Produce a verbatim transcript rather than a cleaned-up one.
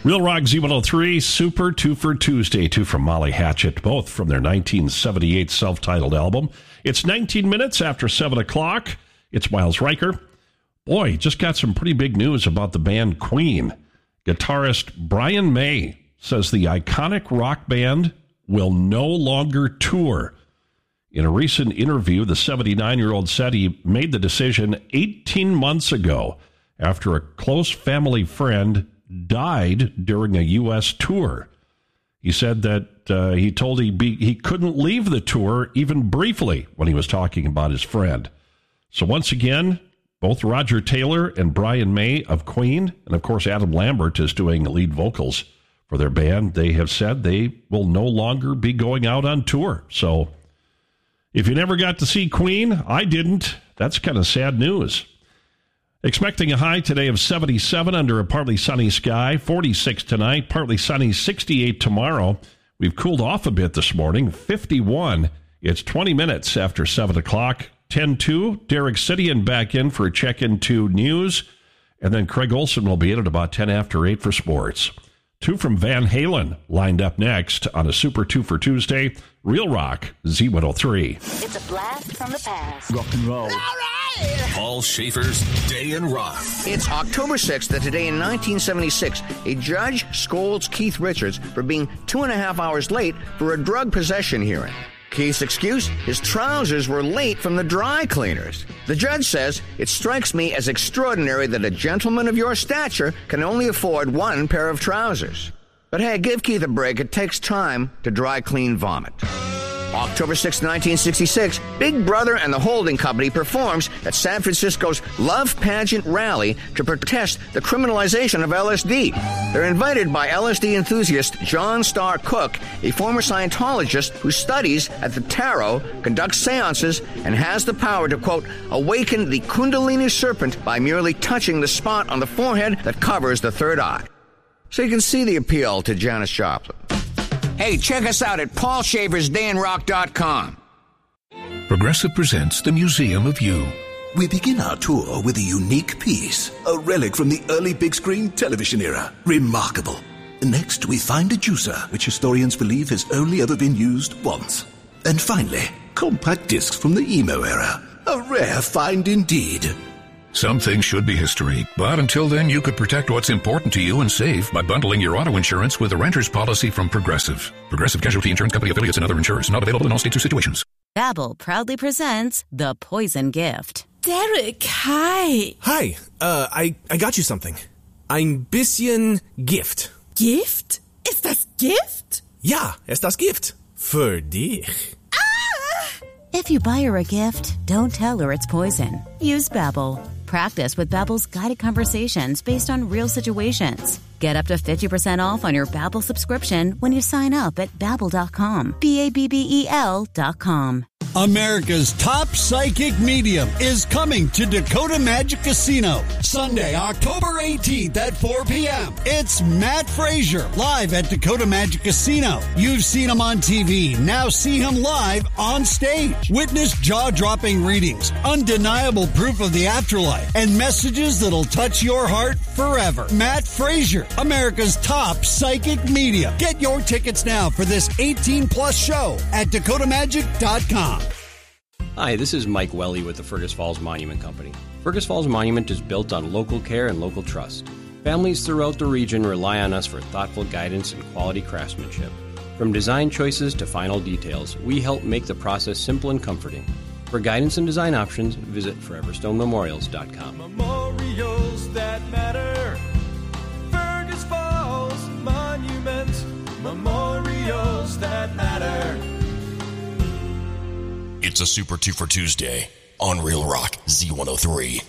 Real Rock Z one oh three, Super Two for Tuesday, two from Molly Hatchet, both from their nineteen seventy-eight self-titled album. It's nineteen minutes after seven o'clock. It's Miles Riker. Boy, just got some pretty big news about the band Queen. Guitarist Brian May says the iconic rock band will no longer tour. In a recent interview, the seventy-nine-year-old said he made the decision eighteen months ago after a close family friend died during a U S tour. He said that uh, he told he be, he couldn't leave the tour even briefly when he was talking about his friend. So once again, both Roger Taylor and Brian May of Queen, and of course Adam Lambert is doing lead vocals for their band, they have said they will no longer be going out on tour. So if you never got to see Queen, I didn't. That's kind of sad news. Expecting a high today of seventy-seven under a partly sunny sky, forty-six tonight, partly sunny, sixty-eight tomorrow. We've cooled off a bit this morning, fifty-one. It's twenty minutes after seven o'clock, ten two. Derek Sidian back in for a check-into news, and then Craig Olson will be in at about ten after eight for sports. Two from Van Halen lined up next on a Super Two for Tuesday. Real Rock Z one oh three. It's a blast from the past. Rock and roll. All right. Paul Schaefer's Day in Rock. It's October sixth, that today in nineteen seventy-six, a judge scolds Keith Richards for being two and a half hours late for a drug possession hearing. Keith's excuse? His trousers were late from the dry cleaners. The judge says, "It strikes me as extraordinary that a gentleman of your stature can only afford one pair of trousers." But hey, give Keith a break. It takes time to dry clean vomit. October sixth, nineteen sixty-six, Big Brother and the Holding Company performs at San Francisco's Love Pageant Rally to protest the criminalization of L S D. They're invited by L S D enthusiast John Starr Cook, a former Scientologist who studies at the tarot, conducts seances, and has the power to, quote, awaken the Kundalini serpent by merely touching the spot on the forehead that covers the third eye. So you can see the appeal to Janis Joplin. Hey, check us out at paul schaefer's day in rock dot com. Progressive presents the Museum of You. We begin our tour with a unique piece, a relic from the early big screen television era. Remarkable. Next, we find a juicer, which historians believe has only ever been used once. And finally, compact discs from the emo era. A rare find indeed. Some things should be history, but until then, you could protect what's important to you and save by bundling your auto insurance with a renter's policy from Progressive. Progressive Casualty Insurance Company affiliates and other insurers. Not available in all states or situations. Babbel proudly presents The Poison Gift. Derek, hi. Hi. Uh, I, I got you something. Ein bisschen Gift. Gift? Ist das Gift? Ja, ist das Gift. Für dich. If you buy her a gift, don't tell her it's poison. Use Babbel. Practice with Babbel's guided conversations based on real situations. Get up to fifty percent off on your Babbel subscription when you sign up at babbel dot com. B A B B E L dot com. America's top psychic medium is coming to Dakota Magic Casino Sunday, October eighteenth at four p.m. It's Matt Frazier live at Dakota Magic Casino. You've seen him on T V. Now see him live on stage. Witness jaw-dropping readings, undeniable proof of the afterlife, and messages that'll touch your heart forever. Matt Frazier, America's top psychic medium. Get your tickets now for this eighteen plus show at dakota magic dot com. Hi, this is Mike Welly with the Fergus Falls Monument Company. Fergus Falls Monument is built on local care and local trust. Families throughout the region rely on us for thoughtful guidance and quality craftsmanship. From design choices to final details, we help make the process simple and comforting. For guidance and design options, visit forever stone memorials dot com. Memorials that matter. Fergus Falls Monument. Memorials that matter. It's a Super Two for Tuesday on Real Rock Z one oh three.